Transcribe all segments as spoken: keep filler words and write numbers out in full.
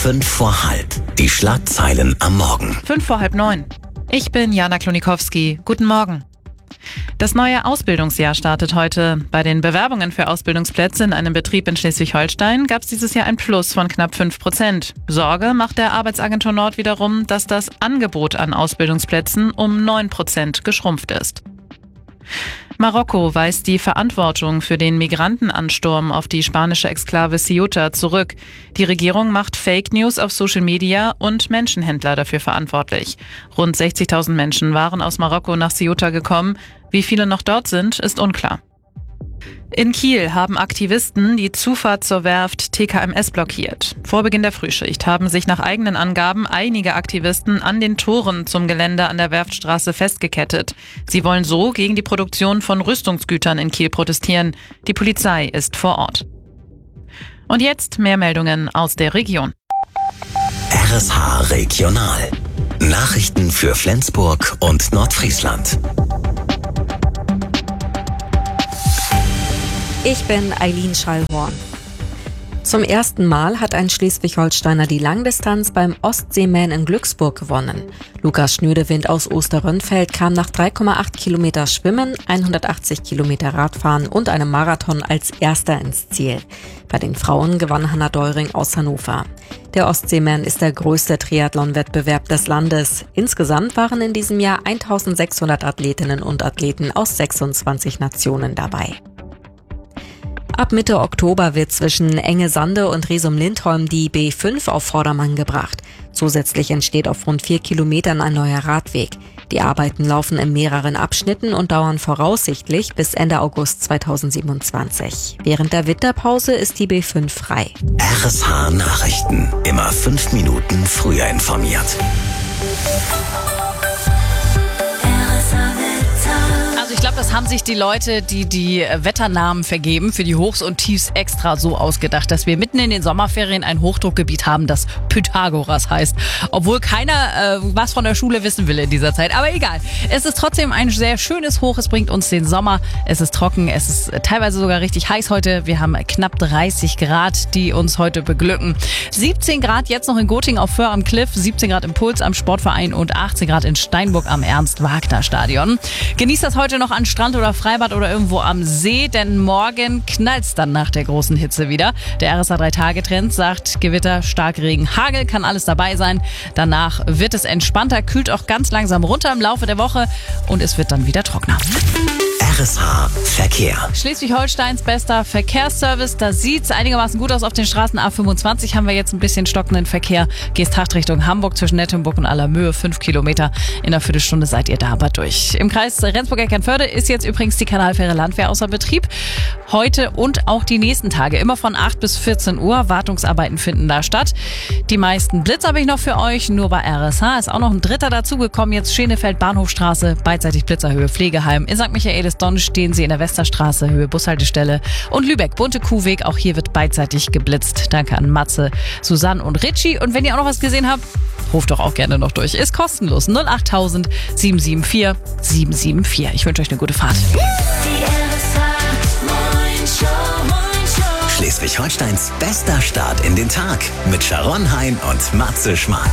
Fünf vor halb. Die Schlagzeilen am Morgen. Fünf vor halb neun. Ich bin Jana Klonikowski. Guten Morgen. Das neue Ausbildungsjahr startet heute. Bei den Bewerbungen für Ausbildungsplätze in einem Betrieb in Schleswig-Holstein gab es dieses Jahr ein Plus von knapp fünf Prozent. Sorge macht der Arbeitsagentur Nord wiederum, dass das Angebot an Ausbildungsplätzen um neun Prozent geschrumpft ist. Marokko weist die Verantwortung für den Migrantenansturm auf die spanische Exklave Ceuta zurück. Die Regierung macht Fake News auf Social Media und Menschenhändler dafür verantwortlich. Rund sechzigtausend Menschen waren aus Marokko nach Ceuta gekommen. Wie viele noch dort sind, ist unklar. In Kiel haben Aktivisten die Zufahrt zur Werft T K M S blockiert. Vor Beginn der Frühschicht haben sich nach eigenen Angaben einige Aktivisten an den Toren zum Gelände an der Werftstraße festgekettet. Sie wollen so gegen die Produktion von Rüstungsgütern in Kiel protestieren. Die Polizei ist vor Ort. Und jetzt mehr Meldungen aus der Region. R S H Regional. Nachrichten für Flensburg und Nordfriesland. Ich bin Eileen Schallhorn. Zum ersten Mal hat ein Schleswig-Holsteiner die Langdistanz beim Ostseeman in Glücksburg gewonnen. Lukas Schnödewind aus Osterrönfeld kam nach drei Komma acht Kilometer Schwimmen, hundertachtzig Kilometer Radfahren und einem Marathon als Erster ins Ziel. Bei den Frauen gewann Hanna Deuring aus Hannover. Der Ostseeman ist der größte Triathlon-Wettbewerb des Landes. Insgesamt waren in diesem Jahr eintausendsechshundert Athletinnen und Athleten aus sechsundzwanzig Nationen dabei. Ab Mitte Oktober wird zwischen Engesande und Resum-Lindholm die B fünf auf Vordermann gebracht. Zusätzlich entsteht auf rund vier Kilometern ein neuer Radweg. Die Arbeiten laufen in mehreren Abschnitten und dauern voraussichtlich bis Ende August zweitausendsiebenundzwanzig. Während der Winterpause ist die B fünf frei. R S H Nachrichten. Immer fünf Minuten früher informiert. Ich glaube, das haben sich die Leute, die die Wetternamen vergeben für die Hochs und Tiefs extra so ausgedacht, dass wir mitten in den Sommerferien ein Hochdruckgebiet haben, das Pythagoras heißt. Obwohl keiner äh, was von der Schule wissen will in dieser Zeit. Aber egal. Es ist trotzdem ein sehr schönes Hoch. Es bringt uns den Sommer. Es ist trocken. Es ist teilweise sogar richtig heiß heute. Wir haben knapp dreißig Grad, die uns heute beglücken. siebzehn Grad jetzt noch in Gotting auf Föhr am Cliff, siebzehn Grad im Puls am Sportverein und achtzehn Grad in Steinburg am Ernst-Wagner-Stadion. Genießt das heute noch an Strand oder Freibad oder irgendwo am See, denn morgen knallt's dann nach der großen Hitze wieder. Der R S A drei Tage Trend sagt Gewitter, Starkregen, Hagel, kann alles dabei sein. Danach wird es entspannter, kühlt auch ganz langsam runter im Laufe der Woche und es wird dann wieder trockener. R S H Verkehr. Schleswig-Holsteins bester Verkehrsservice. Da sieht's einigermaßen gut aus auf den Straßen. A fünfundzwanzig haben wir jetzt ein bisschen stockenden Verkehr. Gehst Richtung Hamburg zwischen Nettenburg und Allermöhe. Fünf Kilometer. In einer Viertelstunde seid ihr da aber durch. Im Kreis Rendsburg-Eckernförde ist jetzt übrigens die Kanalfähre Landwehr außer Betrieb. Heute und auch die nächsten Tage. Immer von acht bis vierzehn Uhr. Wartungsarbeiten finden da statt. Die meisten Blitz habe ich noch für euch. Nur bei R S H ist auch noch ein dritter dazugekommen. Jetzt Schenefeld, Bahnhofstraße, beidseitig Blitzerhöhe, Pflegeheim. In Sankt Michaelis-Donn stehen sie in der Westerstraße, Höhe Bushaltestelle. Und Lübeck, Bunte Kuhweg, auch hier wird beidseitig geblitzt. Danke an Matze, Susanne und Richie. Und wenn ihr auch noch was gesehen habt, ruft doch auch gerne noch durch. Ist kostenlos. null achttausend sieben sieben vier sieben sieben vier. Ich wünsche euch eine gute Fahrt. Schleswig-Holsteins bester Start in den Tag mit Sharon Hein und Matze Schmark.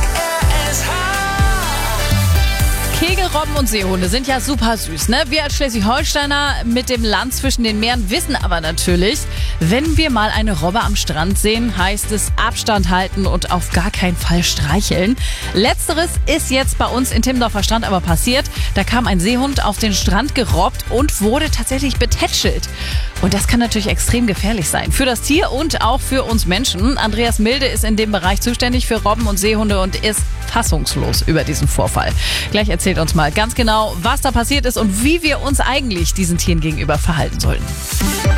Kegelrobben und Seehunde sind ja super süß, ne? Wir als Schleswig-Holsteiner mit dem Land zwischen den Meeren wissen aber natürlich, wenn wir mal eine Robbe am Strand sehen, heißt es Abstand halten und auf gar keinen Fall streicheln. Letzteres ist jetzt bei uns in Timmendorfer Strand aber passiert. Da kam ein Seehund auf den Strand gerobbt und wurde tatsächlich betätschelt. Und das kann natürlich extrem gefährlich sein. Für das Tier und auch für uns Menschen. Andreas Milde ist in dem Bereich zuständig für Robben und Seehunde und ist fassungslos über diesen Vorfall. Gleich erzählt uns mal ganz genau, was da passiert ist und wie wir uns eigentlich diesen Tieren gegenüber verhalten sollten.